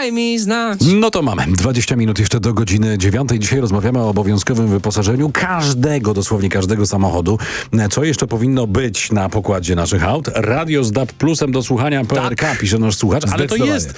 daj mi znać. No to mamy 20 minut jeszcze do godziny 9. Dzisiaj rozmawiamy o obowiązkowym wyposażeniu dosłownie każdego samochodu. Co jeszcze powinno być na pokładzie naszych aut? Radio z DAB Plusem do słuchania PRK, pisze nasz słuchacz, ale to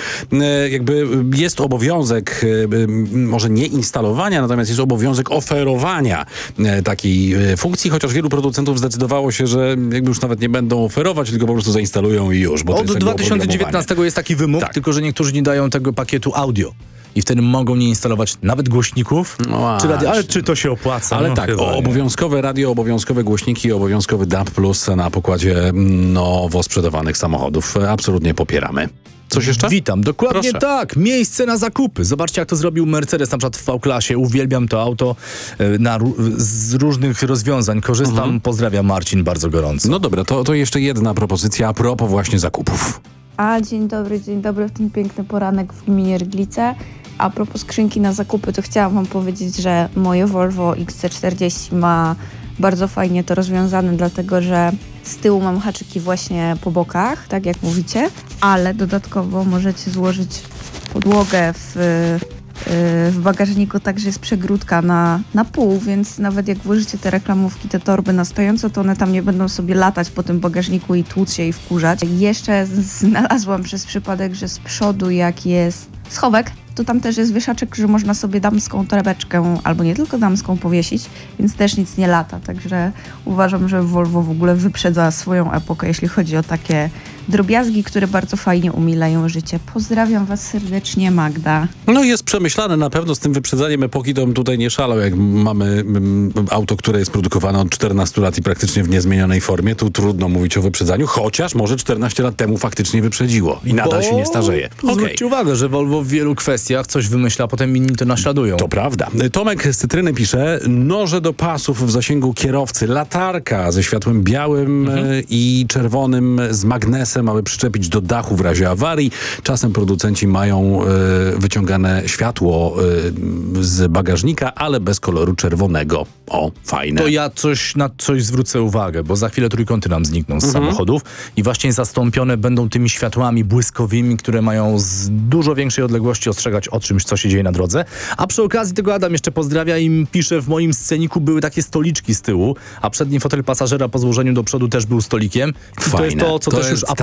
jest obowiązek, może nie instalowania, natomiast jest obowiązek oferowania takiej funkcji, chociaż wielu producentów zdecydowało się, że jakby już nawet nie będą oferować, tylko po prostu zainstalują i już. Bo to Od jest 2019 jest taki wymóg, tak. tylko że niektórzy nie dają tego pakietu audio. I wtedy mogą nie instalować nawet głośników, ale czy to się opłaca? Ale tak, obowiązkowe radio, obowiązkowe głośniki, obowiązkowy DAB Plus na pokładzie nowo sprzedawanych samochodów. Absolutnie popieramy. Coś jeszcze? Witam, dokładnie Proszę. tak. Miejsce na zakupy. Zobaczcie, jak to zrobił Mercedes, na przykład w V-klasie. Uwielbiam to auto z różnych rozwiązań. Korzystam. Pozdrawiam, Marcin, bardzo gorąco. No dobra, to jeszcze jedna propozycja a propos właśnie zakupów. Dzień dobry w ten piękny poranek w gminie Rglice. A propos skrzynki na zakupy, to chciałam wam powiedzieć, że moje Volvo XC40 ma bardzo fajnie to rozwiązane, dlatego że z tyłu mam haczyki właśnie po bokach, tak jak mówicie, ale dodatkowo możecie złożyć podłogę w bagażniku, tak że jest przegródka na pół, więc nawet jak włożycie te reklamówki, te torby na stojąco, to one tam nie będą sobie latać po tym bagażniku i tłuc się i wkurzać. Jeszcze znalazłam przez przypadek, że z przodu jak jest schowek, to tam też jest wieszaczek, że można sobie damską torebeczkę, albo nie tylko damską powiesić, więc też nic nie lata. Także uważam, że Volvo w ogóle wyprzedza swoją epokę, jeśli chodzi o takie drobiazgi, które bardzo fajnie umilają życie. Pozdrawiam was serdecznie, Magda. No jest przemyślane na pewno z tym wyprzedzaniem epoki, to tutaj nie szalał, jak mamy auto, które jest produkowane od 14 lat i praktycznie w niezmienionej formie, tu trudno mówić o wyprzedzaniu, chociaż może 14 lat temu faktycznie wyprzedziło i nadal się nie starzeje. Zwróćcie uwagę, że Volvo w wielu kwestiach coś wymyśla, a potem inni to naśladują. To prawda. Tomek z Cytryny pisze, noże do pasów w zasięgu kierowcy, latarka ze światłem białym i czerwonym z magnesem, aby przyczepić do dachu w razie awarii. Czasem producenci mają wyciągane światło z bagażnika, ale bez koloru czerwonego. O, fajne. To ja na coś zwrócę uwagę, bo za chwilę trójkąty nam znikną z samochodów i właśnie zastąpione będą tymi światłami błyskowymi, które mają z dużo większej odległości ostrzegać o czymś, co się dzieje na drodze. A przy okazji tego Adam jeszcze pozdrawia i pisze, w moim sceniku były takie stoliczki z tyłu, a przedni fotel pasażera po złożeniu do przodu też był stolikiem. I to jest to, co też już